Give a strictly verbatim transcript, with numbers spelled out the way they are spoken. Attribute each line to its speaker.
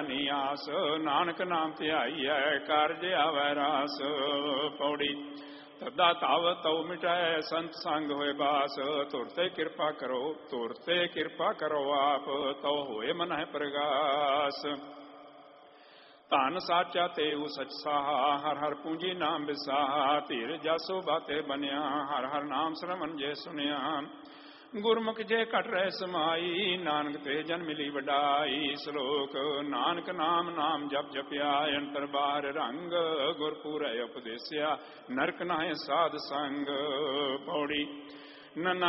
Speaker 1: ਜਾਨੀ ਆਸ, ਨਾਨਕ ਨਾਮ ਧਿਆਈਐ ਕਾਰਜ ਆਵੈ ਰਾਸ। ਪੌੜੀ ਤਦਾ ਤਵ ਤਉ ਮਿਟੈ ਸੰਤ ਸੰਗ ਹੋਏ ਬਾਸ, ਤੁਰ ਤੇ ਕਿਰਪਾ ਕਰੋ ਤੁਰ ਤੇ ਕਿਰਪਾ ਕਰੋ ਆਪ, ਤਉ ਹੋਏ ਮਨ ਹੈ ਪ੍ਰਗਾਸ। ਧਨ ਸਾਚਾ ਤੇਉ ਸਚ ਸਾਹਾ, ਹਰ ਹਰ ਪੂੰਜੀ ਨਾਮ ਵਿਸਾਹਾ। ਧੀਰ ਜਾਸੋ ਬਾਤੇ ਬਨਿਆ, ਹਰ ਹਰ ਨਾਮ ਸਰਵਣ ਜੇ ਸੁਨਿਆ। ਗੁਰਮੁਖ ਜੇ ਘਟ ਰਹਿ ਸਮਾਈ, ਨਾਨਕ ਤੇ ਜਨ ਮਿਲੀ ਵਡਾਈ। ਸ਼ਲੋਕ ਨਾਨਕ ਨਾਮ ਨਾਮ ਜਪ ਜਪਿਆ, ਅੰਤਰ ਬਾਹਰ ਰੰਗ ਗੁਰਪੂਰੈ ਉਪਦੇਸਿਆ। ਨਰਕ ਨਾਹਿ ਸਾਧ ਸੰਗ। ਪੌੜੀ ਨਨਾ